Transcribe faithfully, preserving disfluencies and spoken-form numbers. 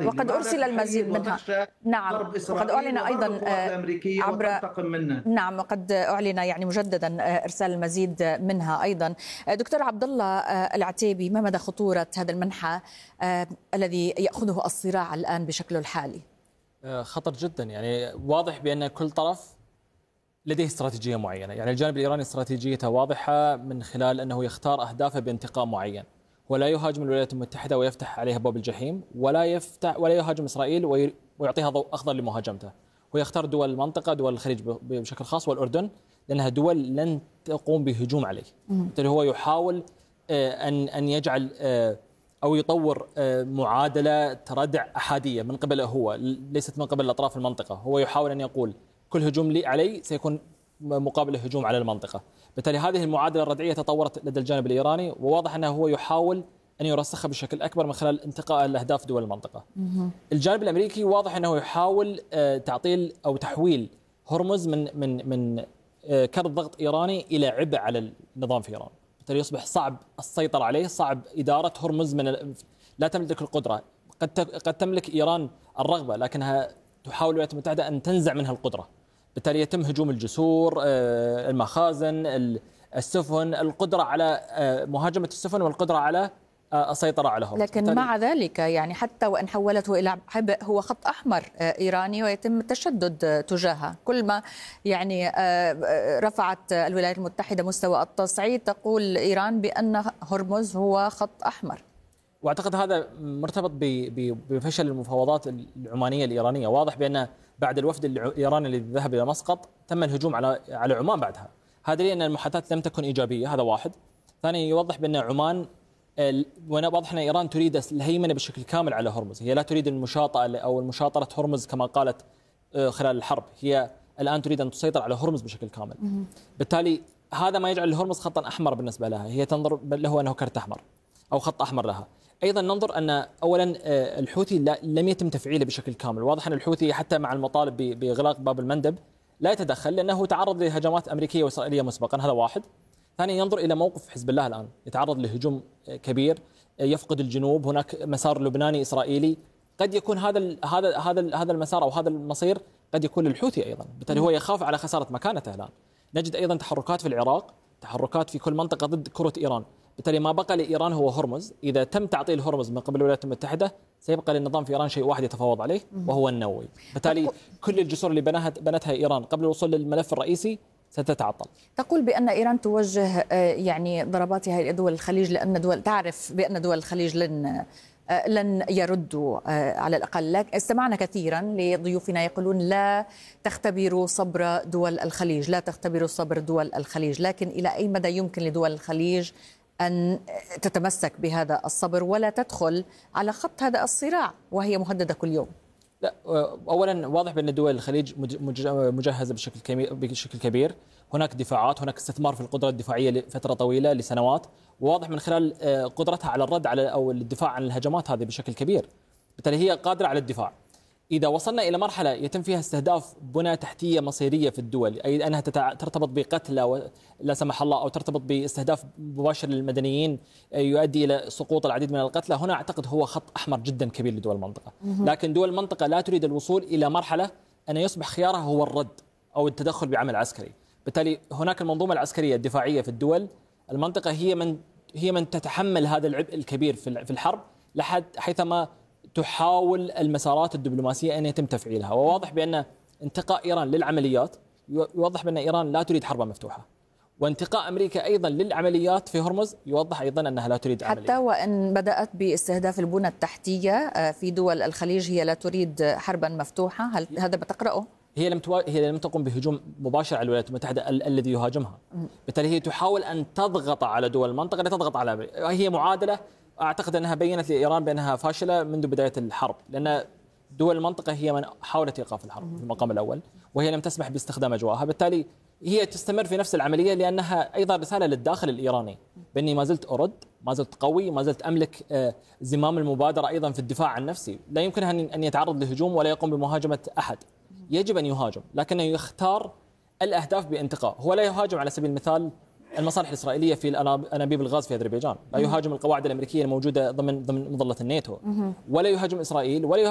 الأراضي. وقد أرسل المزيد منها. نعم، وقد أعلن أيضا عبر نعم وقد أعلن يعني مجددا إرسال المزيد منها أيضا. دكتور عبد الله العتيبي، ما مدى خطورة هذا المنحى الذي يأخذه الصراع الآن بشكله الحالي؟ خطر جدا، يعني واضح بأن كل طرف لديه استراتيجية معينة. يعني الجانب الإيراني استراتيجيته واضحة من خلال أنه يختار أهدافه بانتقام معين، ولا يهاجم الولايات المتحدة ويفتح عليها باب الجحيم، ولا يفتح ولا يهاجم إسرائيل ويعطيها ضوء أخضر لمهاجمته. هو يختار دول المنطقة، دول الخليج بشكل خاص والأردن، لأنها دول لن تقوم بهجوم عليه. بالتالي هو يحاول أن أن يجعل أو يطور معادلة تردع أحادية من قبله هو، ليست من قبل أطراف المنطقة. هو يحاول أن يقول كل هجوم لي علي سيكون مقابله هجوم على المنطقة. بالتالي هذه المعادلة الردعية تطورت لدى الجانب الإيراني، وواضح أنه هو يحاول أن يرسخها بشكل أكبر من خلال انتقاء الأهداف دول المنطقة. الجانب الأمريكي واضح أنه يحاول تعطيل أو تحويل هرمز من من من كرة ضغط إيراني إلى عبء على النظام في إيران. بالتالي يصبح صعب السيطرة عليه، صعب إدارة هرمز، من لا تملك القدرة. قد قد تملك إيران الرغبة، لكنها تحاول الولايات المتحدة أن تنزع منها القدرة. بالتالي يتم هجوم الجسور، المخازن، السفن، القدرة على مهاجمة السفن والقدرة على السيطرة على هرمز. لكن مع ذلك يعني حتى وإن حولته إلى عبء، هو خط أحمر إيراني ويتم التشدد تجاهه. كل ما يعني رفعت الولايات المتحدة مستوى التصعيد تقول إيران بأن هرمز هو خط أحمر. واعتقد هذا مرتبط بفشل المفاوضات العمانيه الايرانيه. واضح بان بعد الوفد الايراني الذي ذهب الى مسقط تم الهجوم على على عمان بعدها. هذا لان المحادثات لم تكن ايجابيه، هذا واحد. ثانيا يوضح بان عمان، وانا واضح ان ايران تريد الهيمنه بشكل كامل على هرمز، هي لا تريد المشاطئه او المشاطره هرمز كما قالت خلال الحرب، هي الان تريد ان تسيطر على هرمز بشكل كامل. بالتالي هذا ما يجعل هرمز خطا احمر بالنسبه لها، هي تنظر له انه كرت احمر او خط احمر لها. ايضا ننظر ان اولا الحوثي لم يتم تفعيله بشكل كامل. واضح ان الحوثي حتى مع المطالب باغلاق باب المندب لا يتدخل، لانه تعرض لهجمات امريكيه واسرائيليه مسبقا، هذا واحد. ثانيا ينظر الى موقف حزب الله الان، يتعرض لهجوم كبير، يفقد الجنوب، هناك مسار لبناني اسرائيلي، قد يكون هذا هذا هذا هذا المسار او هذا المصير قد يكون للحوثي ايضا. بالتالي هو يخاف على خساره مكانته الان. نجد ايضا تحركات في العراق، تحركات في كل منطقه ضد كره ايران. بالتالي ما بقى لإيران هو هرمز. إذا تم تعطيل هرمز من قبل الولايات المتحدة سيبقى للنظام في إيران شيء واحد يتفاوض عليه، وهو النووي. بالتالي كل الجسور اللي بناها بنتها إيران قبل الوصول للملف الرئيسي ستتعطل. تقول بأن إيران توجه يعني ضرباتها إلى دول الخليج، لأن دول تعرف بأن دول الخليج لن لن يردوا على الأقل. لكن استمعنا كثيرا لضيوفنا يقولون لا تختبروا صبر دول الخليج، لا تختبروا صبر دول الخليج. لكن إلى أي مدى يمكن لدول الخليج أن تتمسك بهذا الصبر ولا تدخل على خط هذا الصراع وهي مهددة كل يوم؟ لا، أولا واضح بأن دول الخليج مجهزة بشكل بشكل كبير. هناك دفاعات، هناك استثمار في القدرة الدفاعية لفترة طويلة لسنوات، وواضح من خلال قدرتها على الرد على أو الدفاع عن الهجمات هذه بشكل كبير. بالتالي هي قادرة على الدفاع. إذا وصلنا إلى مرحلة يتم فيها استهداف بنى تحتية مصيرية في الدول، أي أنها ترتبط بقتلى لا سمح الله، أو ترتبط باستهداف مباشر للمدنيين يؤدي إلى سقوط العديد من القتلى، هنا أعتقد هو خط أحمر جدا كبير لدول المنطقة. لكن دول المنطقة لا تريد الوصول إلى مرحلة أن يصبح خيارها هو الرد أو التدخل بعمل عسكري. بالتالي هناك المنظومة العسكرية الدفاعية في الدول المنطقة هي من هي من تتحمل هذا العبء الكبير في الحرب، لحد حيثما تحاول المسارات الدبلوماسية أن يتم تفعيلها. وواضح بأن انتقاء إيران للعمليات يوضح بأن إيران لا تريد حربا مفتوحة، وانتقاء أمريكا أيضا للعمليات في هرمز يوضح أيضا أنها لا تريد عملية. حتى وإن بدأت باستهداف البنى التحتية في دول الخليج هي لا تريد حربا مفتوحة، هل هذا بتقرأه؟ هي لم توا... هي لم تقم بهجوم مباشر على الولايات المتحدة ال... الذي يهاجمها. بالتالي هي تحاول أن تضغط على دول المنطقة لتضغط على أمريكا. هي معادلة أعتقد أنها بينت لإيران بأنها فاشلة منذ بداية الحرب، لأن دول المنطقة هي من حاولت إيقاف الحرب في المقام الأول، وهي لم تسمح باستخدام أجواءها. بالتالي هي تستمر في نفس العملية، لأنها أيضا رسالة للداخل الإيراني بأني ما زلت أرد، ما زلت قوي، ما زلت أملك زمام المبادرة أيضا في الدفاع عن نفسي. لا يمكنها أن يتعرض لهجوم ولا يقوم بمهاجمة أحد. يجب أن يهاجم، لكنه يختار الأهداف بانتقاء. هو لا يهاجم على سبيل المثال المصالح الإسرائيلية في أنابيب الغاز في أذربيجان، لا يهاجم القواعد الأمريكية الموجودة ضمن ضمن مظلة الناتو، ولا يهاجم إسرائيل، ولا